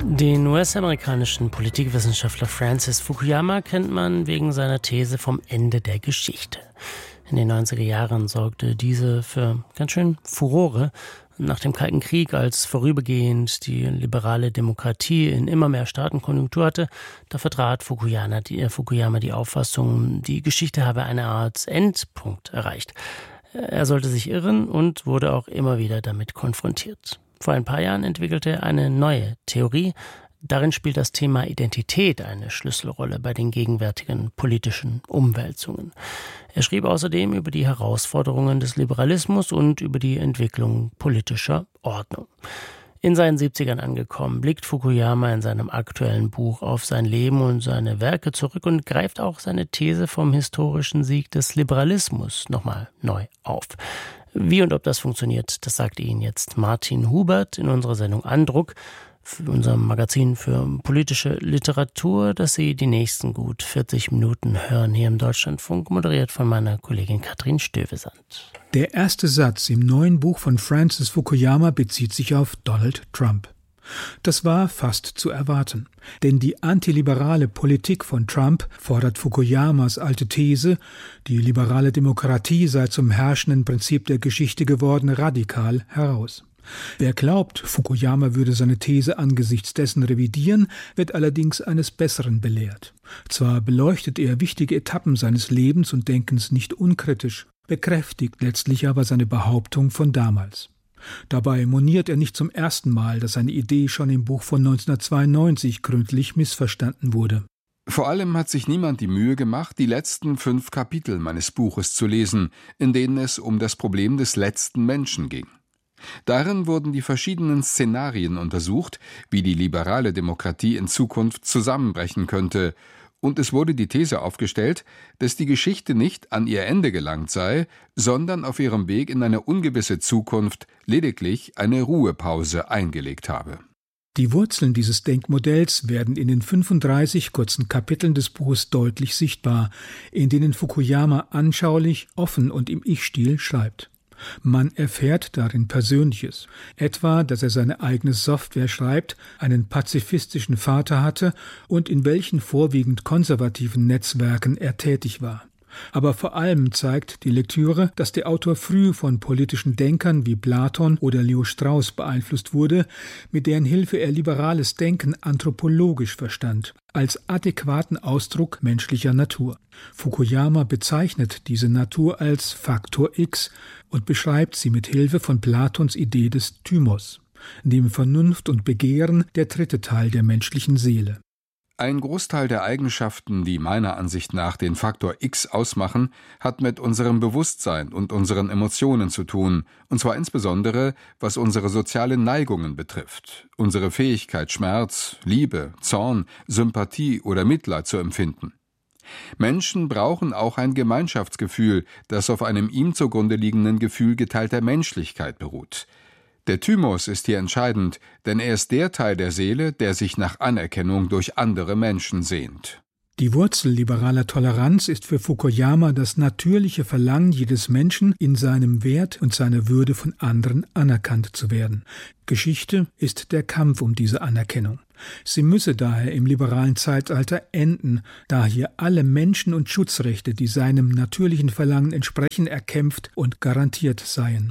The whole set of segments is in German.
Den US-amerikanischen Politikwissenschaftler Francis Fukuyama kennt man wegen seiner These vom Ende der Geschichte. In den 90er Jahren sorgte diese für ganz schön Furore. Nach dem Kalten Krieg, als vorübergehend die liberale Demokratie in immer mehr Staatenkonjunktur hatte, da vertrat Fukuyama die Auffassung, die Geschichte habe eine Art Endpunkt erreicht. Er sollte sich irren und wurde auch immer wieder damit konfrontiert. Vor ein paar Jahren entwickelte er eine neue Theorie. Darin spielt das Thema Identität eine Schlüsselrolle bei den gegenwärtigen politischen Umwälzungen. Er schrieb außerdem über die Herausforderungen des Liberalismus und über die Entwicklung politischer Ordnung. In seinen 70ern angekommen, blickt Fukuyama in seinem aktuellen Buch auf sein Leben und seine Werke zurück und greift auch seine These vom historischen Sieg des Liberalismus nochmal neu auf. Wie und ob das funktioniert, das sagt Ihnen jetzt Martin Hubert in unserer Sendung Andruck, für unserem Magazin für politische Literatur, das Sie die nächsten gut 40 Minuten hören hier im Deutschlandfunk, moderiert von meiner Kollegin Katrin Stövesand. Der erste Satz im neuen Buch von Francis Fukuyama bezieht sich auf Donald Trump. Das war fast zu erwarten, denn die antiliberale Politik von Trump fordert Fukuyamas alte These, die liberale Demokratie sei zum herrschenden Prinzip der Geschichte geworden, radikal heraus. Wer glaubt, Fukuyama würde seine These angesichts dessen revidieren, wird allerdings eines Besseren belehrt. Zwar beleuchtet er wichtige Etappen seines Lebens und Denkens nicht unkritisch, bekräftigt letztlich aber seine Behauptung von damals. Dabei moniert er nicht zum ersten Mal, dass seine Idee schon im Buch von 1992 gründlich missverstanden wurde. Vor allem hat sich niemand die Mühe gemacht, die letzten 5 Kapitel meines Buches zu lesen, in denen es um das Problem des letzten Menschen ging. Darin wurden die verschiedenen Szenarien untersucht, wie die liberale Demokratie in Zukunft zusammenbrechen könnte, und es wurde die These aufgestellt, dass die Geschichte nicht an ihr Ende gelangt sei, sondern auf ihrem Weg in eine ungewisse Zukunft lediglich eine Ruhepause eingelegt habe. Die Wurzeln dieses Denkmodells werden in den 35 kurzen Kapiteln des Buches deutlich sichtbar, in denen Fukuyama anschaulich, offen und im Ich-Stil schreibt. Man erfährt darin Persönliches, etwa, dass er seine eigene Software schreibt, einen pazifistischen Vater hatte und in welchen vorwiegend konservativen Netzwerken er tätig war. Aber vor allem zeigt die Lektüre, dass der Autor früh von politischen Denkern wie Platon oder Leo Strauss beeinflusst wurde, mit deren Hilfe er liberales Denken anthropologisch verstand, als adäquaten Ausdruck menschlicher Natur. Fukuyama bezeichnet diese Natur als Faktor X und beschreibt sie mit Hilfe von Platons Idee des Thymos, dem Vernunft und Begehren der dritte Teil der menschlichen Seele. Ein Großteil der Eigenschaften, die meiner Ansicht nach den Faktor X ausmachen, hat mit unserem Bewusstsein und unseren Emotionen zu tun, und zwar insbesondere, was unsere sozialen Neigungen betrifft, unsere Fähigkeit, Schmerz, Liebe, Zorn, Sympathie oder Mitleid zu empfinden. Menschen brauchen auch ein Gemeinschaftsgefühl, das auf einem ihm zugrunde liegenden Gefühl geteilter Menschlichkeit beruht. Der Thymos ist hier entscheidend, denn er ist der Teil der Seele, der sich nach Anerkennung durch andere Menschen sehnt. Die Wurzel liberaler Toleranz ist für Fukuyama das natürliche Verlangen jedes Menschen, in seinem Wert und seiner Würde von anderen anerkannt zu werden. Geschichte ist der Kampf um diese Anerkennung. Sie müsse daher im liberalen Zeitalter enden, da hier alle Menschen- und Schutzrechte, die seinem natürlichen Verlangen entsprechen, erkämpft und garantiert seien.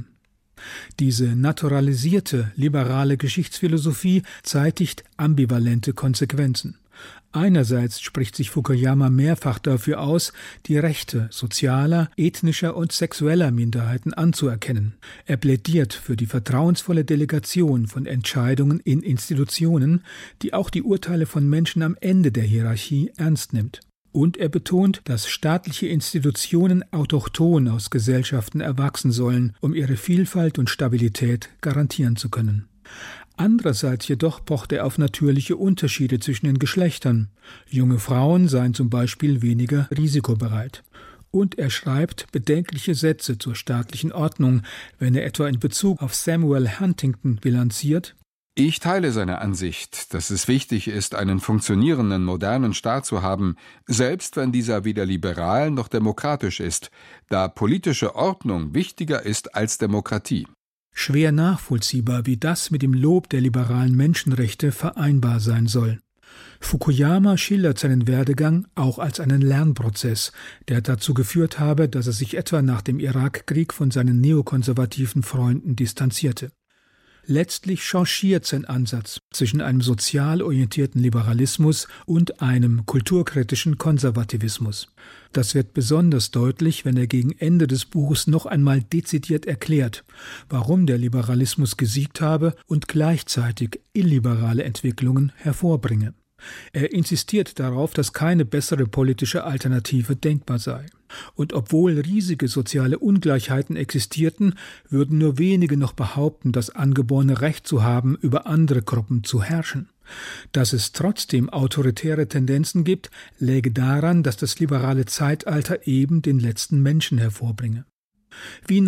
Diese naturalisierte, liberale Geschichtsphilosophie zeitigt ambivalente Konsequenzen. Einerseits spricht sich Fukuyama mehrfach dafür aus, die Rechte sozialer, ethnischer und sexueller Minderheiten anzuerkennen. Er plädiert für die vertrauensvolle Delegation von Entscheidungen in Institutionen, die auch die Urteile von Menschen am Ende der Hierarchie ernst nimmt. Und er betont, dass staatliche Institutionen autochthon aus Gesellschaften erwachsen sollen, um ihre Vielfalt und Stabilität garantieren zu können. Andererseits jedoch pocht er auf natürliche Unterschiede zwischen den Geschlechtern. Junge Frauen seien zum Beispiel weniger risikobereit. Und er schreibt bedenkliche Sätze zur staatlichen Ordnung, wenn er etwa in Bezug auf Samuel Huntington bilanziert: Ich teile seine Ansicht, dass es wichtig ist, einen funktionierenden, modernen Staat zu haben, selbst wenn dieser weder liberal noch demokratisch ist, da politische Ordnung wichtiger ist als Demokratie. Schwer nachvollziehbar, wie das mit dem Lob der liberalen Menschenrechte vereinbar sein soll. Fukuyama schildert seinen Werdegang auch als einen Lernprozess, der dazu geführt habe, dass er sich etwa nach dem Irakkrieg von seinen neokonservativen Freunden distanzierte. Letztlich changiert sein Ansatz zwischen einem sozial orientierten Liberalismus und einem kulturkritischen Konservativismus. Das wird besonders deutlich, wenn er gegen Ende des Buches noch einmal dezidiert erklärt, warum der Liberalismus gesiegt habe und gleichzeitig illiberale Entwicklungen hervorbringe. Er insistiert darauf, dass keine bessere politische Alternative denkbar sei. Und obwohl riesige soziale Ungleichheiten existierten, würden nur wenige noch behaupten, das angeborene Recht zu haben, über andere Gruppen zu herrschen. Dass es trotzdem autoritäre Tendenzen gibt, läge daran, dass das liberale Zeitalter eben den letzten Menschen hervorbringe. Wie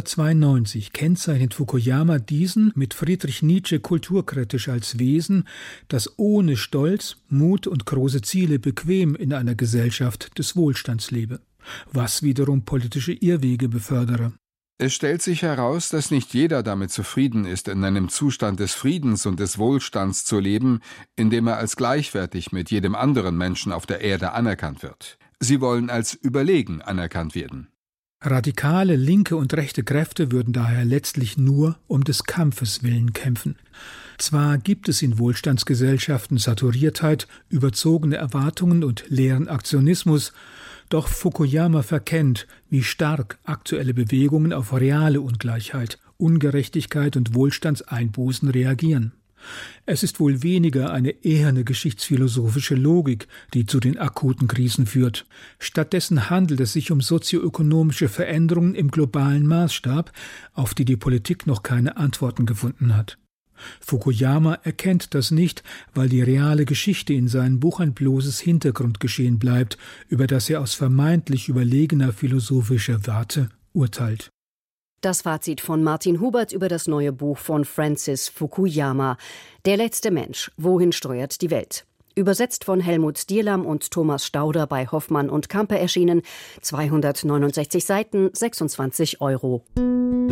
1992 kennzeichnet Fukuyama diesen mit Friedrich Nietzsche kulturkritisch als Wesen, das ohne Stolz, Mut und große Ziele bequem in einer Gesellschaft des Wohlstands lebe, was wiederum politische Irrwege befördere. Es stellt sich heraus, dass nicht jeder damit zufrieden ist, in einem Zustand des Friedens und des Wohlstands zu leben, in dem er als gleichwertig mit jedem anderen Menschen auf der Erde anerkannt wird. Sie wollen als überlegen anerkannt werden. Radikale linke und rechte Kräfte würden daher letztlich nur um des Kampfes willen kämpfen. Zwar gibt es in Wohlstandsgesellschaften Saturiertheit, überzogene Erwartungen und leeren Aktionismus, doch Fukuyama verkennt, wie stark aktuelle Bewegungen auf reale Ungleichheit, Ungerechtigkeit und Wohlstandseinbußen reagieren. Es ist wohl weniger eine eherne geschichtsphilosophische Logik, die zu den akuten Krisen führt. Stattdessen handelt es sich um sozioökonomische Veränderungen im globalen Maßstab, auf die die Politik noch keine Antworten gefunden hat. Fukuyama erkennt das nicht, weil die reale Geschichte in seinem Buch ein bloßes Hintergrundgeschehen bleibt, über das er aus vermeintlich überlegener philosophischer Warte urteilt. Das Fazit von Martin Hubert über das neue Buch von Francis Fukuyama. Der letzte Mensch. Wohin steuert die Welt? Übersetzt von Helmut Dierlam und Thomas Stauder bei Hoffmann und Campe erschienen. 269 Seiten, 26 €.